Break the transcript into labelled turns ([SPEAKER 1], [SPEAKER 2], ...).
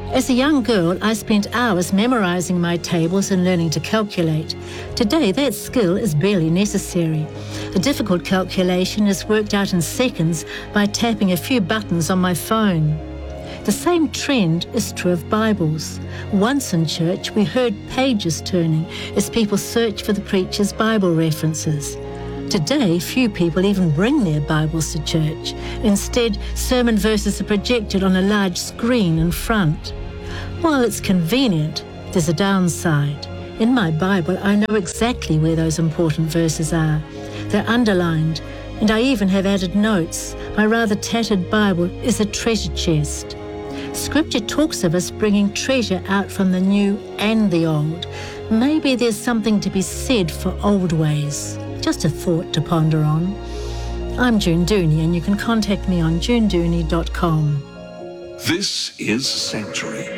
[SPEAKER 1] As a young girl, I spent hours memorising my tables and learning to calculate. Today, that skill is barely necessary. A difficult calculation is worked out in seconds by tapping a few buttons on my phone. The same trend is true of Bibles. Once in church, we heard pages turning as people search for the preacher's Bible references. Today, few people even bring their Bibles to church. Instead, sermon verses are projected on a large screen in front. While it's convenient, there's a downside. In my Bible, I know exactly where those important verses are. They're underlined, and I even have added notes. My rather tattered Bible is a treasure chest. Scripture talks of us bringing treasure out from the new and the old. Maybe there's something to be said for old ways. Just a thought to ponder on. I'm June Dooney, and you can contact me on junedooney.com.
[SPEAKER 2] This is Sanctuary.